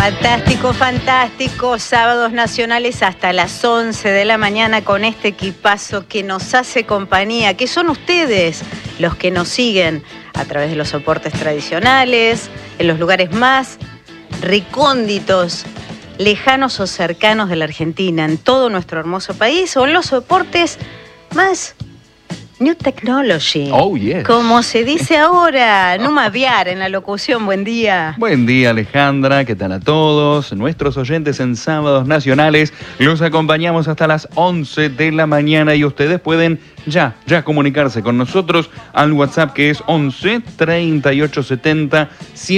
Fantástico, fantástico. Sábados nacionales hasta las 11 de la mañana con este equipazo que nos hace compañía, que son ustedes los que nos siguen a través de los soportes tradicionales, en los lugares más recónditos, lejanos o cercanos de la Argentina, en todo nuestro hermoso país, o en los soportes más New Technology. Oh, yes. Como se dice ahora, Numa Viar en la locución. Buen día. Buen día, Alejandra. ¿Qué tal a todos? Nuestros oyentes en Sábados Nacionales los acompañamos hasta las 11 de la mañana y ustedes pueden ya comunicarse con nosotros al WhatsApp que es 11 38 70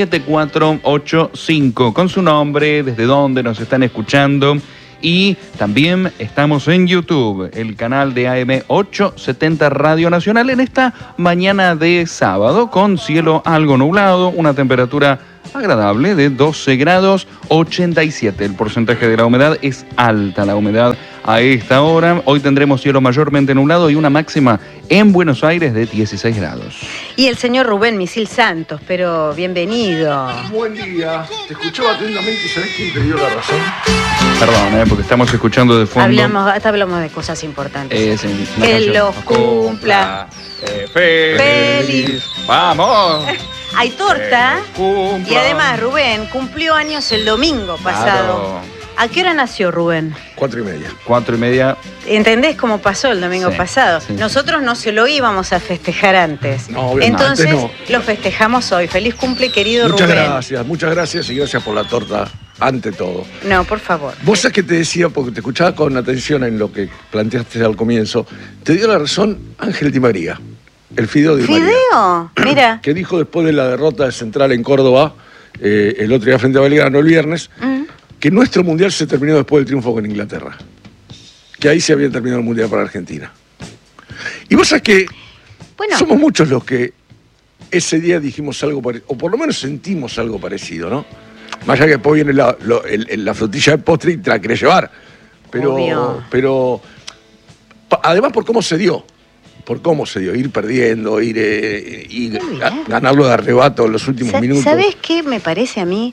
7485 con su nombre, desde dónde nos están escuchando. Y también estamos en YouTube, el canal de AM 870 Radio Nacional, en esta mañana de sábado, con cielo algo nublado, una temperatura agradable de 12 grados 87. El porcentaje de la humedad es alta, la humedad a esta hora. Hoy tendremos cielo mayormente nublado y una máxima en Buenos Aires de 16 grados. Y el señor Rubén Misil Santos, pero bienvenido. Buen día, te escuchaba atentamente y ¿sabés quién te dio la razón? Perdón, porque estamos escuchando de fondo. Hablamos de cosas importantes. Que los cumpla. Feliz. ¡Vamos! Hay torta. Y además, Rubén cumplió años el domingo pasado. Claro. ¿A qué hora nació Rubén? 4:30. 4:30. ¿Entendés cómo pasó el domingo pasado? Sí. Nosotros no se lo íbamos a festejar antes. No, obviamente entonces no. Lo festejamos hoy. Feliz cumple, querido Rubén. Muchas gracias y gracias por la torta ante todo. No, por favor. Vos sabés que te decía, porque te escuchaba con atención en lo que planteaste al comienzo, te dio la razón Ángel Di María, el Fideo Di María. ¿Fideo? Mira. Que dijo después de la derrota de Central en Córdoba, el otro día frente a Belgrano, el viernes, que nuestro mundial se terminó después del triunfo con Inglaterra. Que ahí se había terminado el mundial para Argentina. Y vos sabés que somos muchos los que ese día dijimos algo parecido, o por lo menos sentimos algo parecido, ¿no? Más allá que después viene la frutilla de postre y te la querés llevar. Pero además por cómo se dio. Ir perdiendo, ganarlo de arrebato en los últimos minutos. ¿Sabés qué me parece a mí?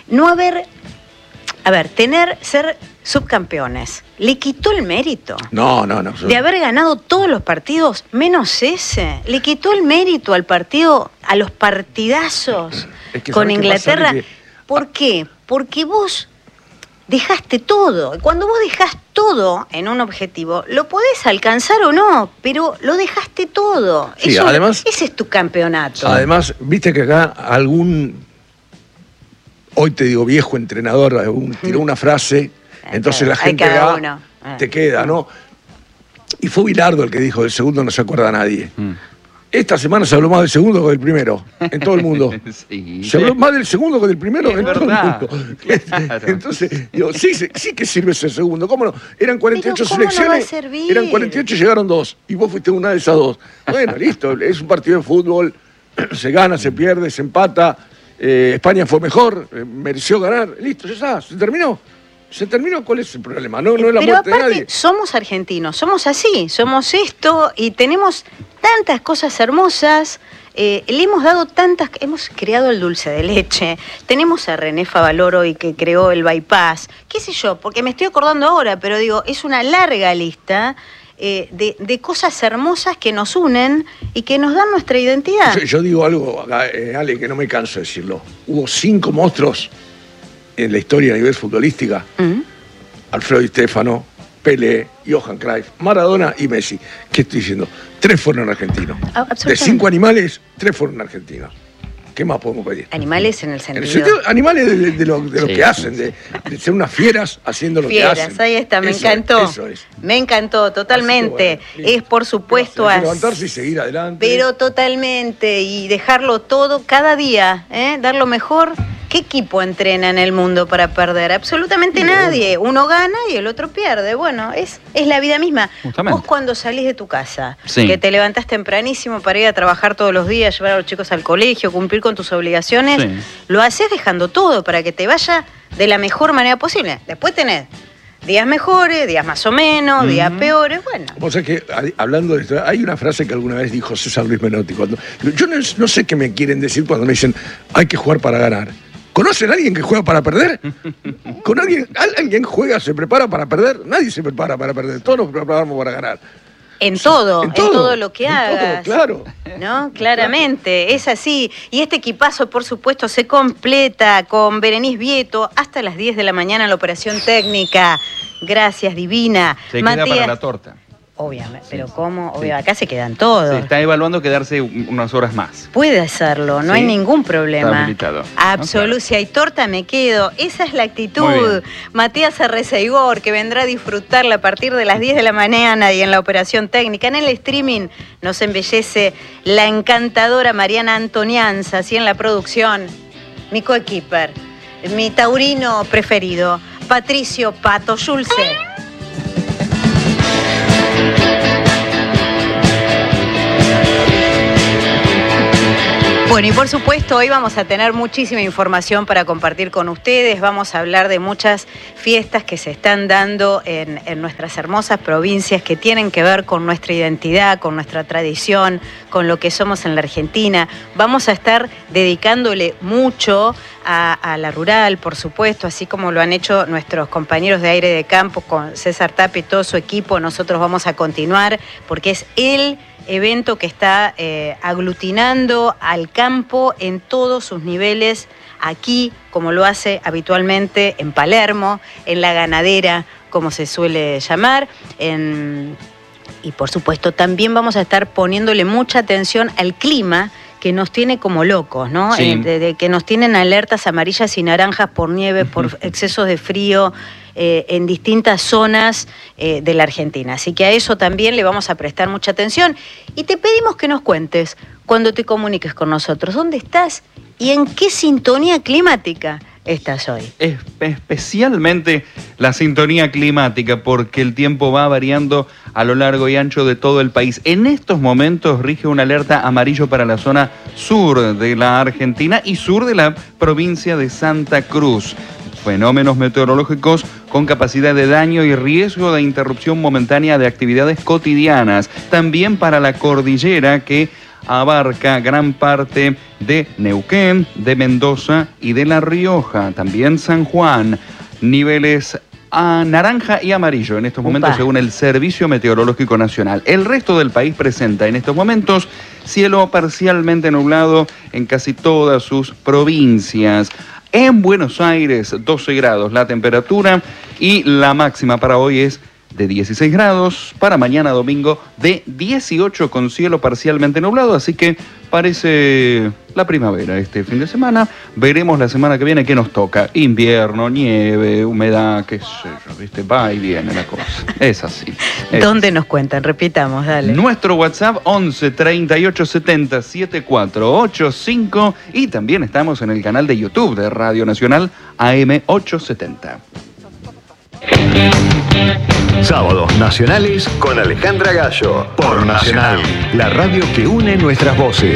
Ser subcampeones, ¿le quitó el mérito? No. De haber ganado todos los partidos, menos ese. Le quitó el mérito al partido, a los partidazos con Inglaterra. ¿Por qué? Porque vos dejaste todo. Cuando vos dejás todo en un objetivo, lo podés alcanzar o no, pero lo dejaste todo. Sí, además, ese es tu campeonato. Además, viste que acá hoy te digo viejo entrenador, tiró una frase, entonces la gente te queda, ¿no? Y fue Bilardo el que dijo, del segundo no se acuerda nadie. Esta semana se habló más del segundo que del primero, en todo el mundo. Sí. Se habló más del segundo que del primero en todo el mundo. Claro. Entonces, digo, sí que sirve ese segundo. ¿Cómo no? Eran 48 selecciones. No va a servir? Eran 48 y llegaron 2. Y vos fuiste una de esas 2. Bueno, listo. Es un partido de fútbol. Se gana, se pierde, se empata. España fue mejor. Mereció ganar. Listo, ya está. Se terminó. ¿Cuál es el problema? No es la muerte de nadie. Somos argentinos, somos así, somos esto y tenemos tantas cosas hermosas, le hemos dado hemos creado el dulce de leche, tenemos a René Favaloro y que creó el bypass, qué sé yo, porque me estoy acordando ahora, pero digo, es una larga lista de cosas hermosas que nos unen y que nos dan nuestra identidad. Yo digo algo, Ale, que no me canso de decirlo. Hubo 5 monstruos en la historia a nivel futbolística, Alfredo Di Stéfano, Pelé, Johan Cruyff, Maradona y Messi. ¿Qué estoy diciendo? 3 fueron argentinos. De 5 animales, 3 fueron argentinos. ¿Qué más podemos pedir? Animales en el sentido... Animales de lo que hacen, de ser unas fieras haciendo lo que hacen. Ahí está, me encantó. Eso es. Me encantó, totalmente. Bueno, es por supuesto así. Levantarse y seguir adelante. Pero totalmente, y dejarlo todo cada día, dar lo mejor. ¿Qué equipo entrena en el mundo para perder? Absolutamente nadie. Uno gana y el otro pierde. Bueno, es la vida misma. Justamente. Vos cuando salís de tu casa, sí, que te levantás tempranísimo para ir a trabajar todos los días, llevar a los chicos al colegio, cumplir con tus obligaciones, sí, lo haces dejando todo para que te vaya de la mejor manera posible. Después tenés días mejores, días más o menos, días peores, bueno. O sea que, hablando de esto, hay una frase que alguna vez dijo César Luis Menotti. Yo no sé qué me quieren decir cuando me dicen hay que jugar para ganar. ¿Conocen a alguien que juega para perder? ¿Alguien juega, se prepara para perder? Nadie se prepara para perder, todos nos preparamos para ganar. En todo lo que hagas. Todo, claro. ¿No? Claramente, es así. Y este equipazo, por supuesto, se completa con Berenice Vieto hasta las 10 de la mañana en la operación técnica. Gracias, divina. Se queda para la torta. Obviamente, pero ¿cómo? Acá se quedan todos. Se está evaluando quedarse unas horas más. Puede hacerlo, no hay ningún problema. Está habilitado. Absoluto, si hay torta me quedo. Esa es la actitud. Matías Arreceigor, que vendrá a disfrutarla a partir de las 10 de la mañana y en la operación técnica. En el streaming nos embellece la encantadora Mariana Antonianza, así en la producción. Mi coequiper, mi taurino preferido, Patricio Pato Schulze. Bueno, y por supuesto hoy vamos a tener muchísima información para compartir con ustedes. Vamos a hablar de muchas fiestas que se están dando en nuestras hermosas provincias que tienen que ver con nuestra identidad, con nuestra tradición, con lo que somos en la Argentina. Vamos a estar dedicándole mucho a la rural, por supuesto, así como lo han hecho nuestros compañeros de Aire de Campo con César Tapia y todo su equipo. Nosotros vamos a continuar porque es el evento que está aglutinando al campo en todos sus niveles, aquí, como lo hace habitualmente en Palermo, en la ganadera, como se suele llamar, y por supuesto también vamos a estar poniéndole mucha atención al clima, que nos tiene como locos, ¿no? Sí. Que nos tienen alertas amarillas y naranjas por nieve, por excesos de frío, en distintas zonas de la Argentina. Así que a eso también le vamos a prestar mucha atención. Y te pedimos que nos cuentes, cuando te comuniques con nosotros, ¿dónde estás y en qué sintonía climática estás hoy? Especialmente la sintonía climática, porque el tiempo va variando a lo largo y ancho de todo el país. En estos momentos rige una alerta amarillo para la zona sur de la Argentina y sur de la provincia de Santa Cruz. Fenómenos meteorológicos con capacidad de daño y riesgo de interrupción momentánea de actividades cotidianas. También para la cordillera, que abarca gran parte de Neuquén, de Mendoza y de La Rioja. También San Juan. Niveles a naranja y amarillo en estos momentos, según el Servicio Meteorológico Nacional. El resto del país presenta en estos momentos cielo parcialmente nublado en casi todas sus provincias. En Buenos Aires, 12 grados la temperatura y la máxima para hoy es de 16 grados, para mañana domingo de 18 con cielo parcialmente nublado, así que parece la primavera este fin de semana. Veremos la semana que viene qué nos toca. Invierno, nieve, humedad, qué sé yo, ¿viste? Va y viene la cosa. Es así. ¿Dónde nos cuentan? Repitamos, dale. Nuestro WhatsApp 11 38 70 7485 y también estamos en el canal de YouTube de Radio Nacional AM 870. Sábados Nacionales con Alejandra Gallo por Nacional, la radio que une nuestras voces.